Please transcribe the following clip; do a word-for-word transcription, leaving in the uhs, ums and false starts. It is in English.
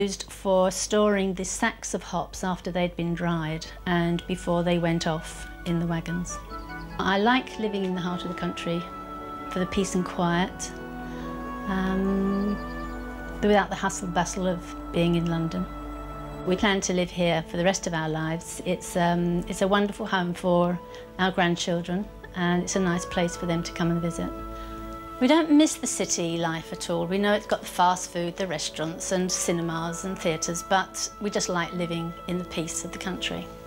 Used for storing the sacks of hops after they'd been dried and before they went off in the wagons. I like living in the heart of the country for the peace and quiet, um, without the hustle bustle of being in London. We plan to live here for the rest of our lives. It's, um, it's a wonderful home for our grandchildren, and it's a nice place for them to come and visit. We don't miss the city life at all. We know it's got the fast food, the restaurants and cinemas and theatres, but we just like living in the peace of the country.